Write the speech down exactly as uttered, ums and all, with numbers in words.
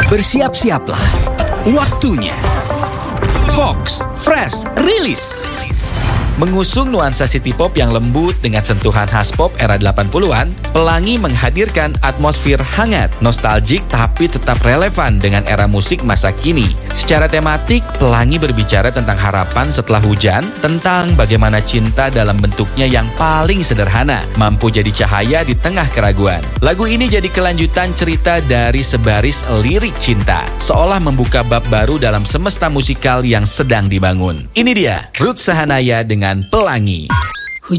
Bersiap-siaplah. Waktunya Fox Fresh Release. Mengusung nuansa city pop yang lembut dengan sentuhan khas pop era delapan puluhan, Pelangi menghadirkan atmosfer hangat, nostalgik tapi tetap relevan dengan era musik masa kini. Secara tematik, Pelangi berbicara tentang harapan setelah hujan, tentang bagaimana cinta dalam bentuknya yang paling sederhana, mampu jadi cahaya di tengah keraguan. Lagu ini jadi kelanjutan cerita dari sebaris lirik cinta, seolah membuka bab baru dalam semesta musikal yang sedang dibangun. Ini dia, Ruth Sahanaya dengan Pelangi.